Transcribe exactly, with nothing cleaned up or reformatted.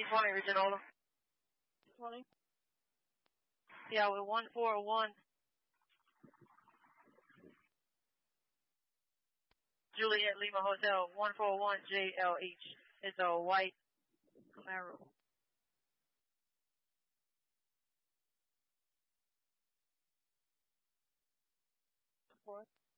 twenty, Reginola. twenty? Yeah, with one four one. Juliet Lima Hotel, one four one J L H. It's a white Camaro. Four.